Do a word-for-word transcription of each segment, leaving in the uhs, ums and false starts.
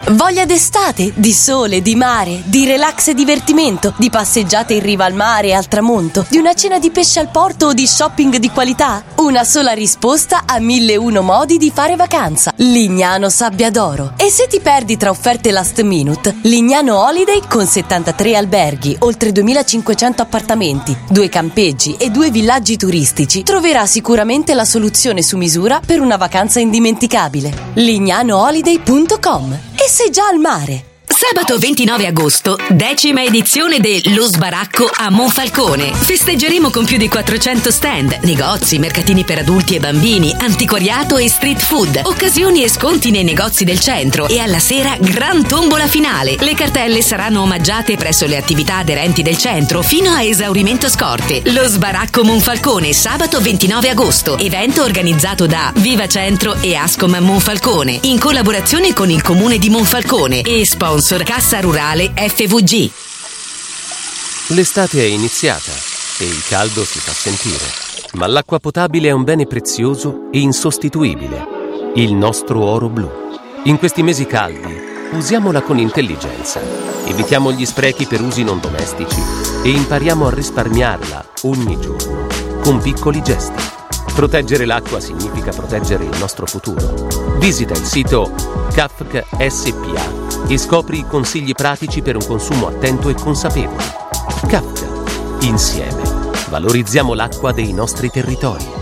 Voglia d'estate, di sole, di mare, di relax e divertimento, di passeggiate in riva al mare e al tramonto, di una cena di pesce al porto o di shopping di qualità? Una sola risposta a mille e uno modi di fare vacanza. Lignano Sabbia d'Oro. E se ti perdi tra offerte last minute, Lignano Holiday con settantatré alberghi, oltre duemilacinquecento appartamenti, due campeggi e due villaggi turistici troverà sicuramente la soluzione su misura per una vacanza indimenticabile. lignano holiday punto com. E sei già al mare. Sabato ventinove agosto, decima edizione de Lo Sbaracco a Monfalcone. Festeggeremo con più di quattrocento stand, negozi, mercatini per adulti e bambini, antiquariato e street food, occasioni e sconti nei negozi del centro e alla sera gran tombola finale. Le cartelle saranno omaggiate presso le attività aderenti del centro fino a esaurimento scorte. Lo Sbaracco Monfalcone, sabato ventinove agosto. Evento organizzato da Viva Centro e Ascom Monfalcone, in collaborazione con il comune di Monfalcone e sponsor Cassa Rurale F V G. L'estate è iniziata e il caldo si fa sentire, ma l'acqua potabile è un bene prezioso e insostituibile, il nostro oro blu. In questi mesi caldi usiamola con intelligenza, evitiamo gli sprechi per usi non domestici e impariamo a risparmiarla ogni giorno con piccoli gesti. Proteggere l'acqua significa proteggere il nostro futuro. Visita il sito K A F C S P A e scopri i consigli pratici per un consumo attento e consapevole. K A F C. Insieme valorizziamo l'acqua dei nostri territori.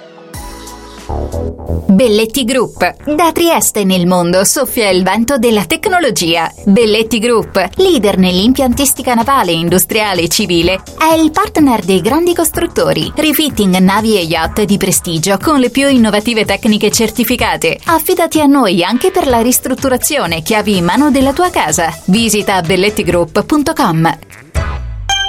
Belletti Group. Da Trieste nel mondo soffia il vento della tecnologia. Belletti Group, leader nell'impiantistica navale, industriale e civile, è il partner dei grandi costruttori. Refitting navi e yacht di prestigio con le più innovative tecniche certificate. Affidati a noi anche per la ristrutturazione chiavi in mano della tua casa. Visita belletti group punto com.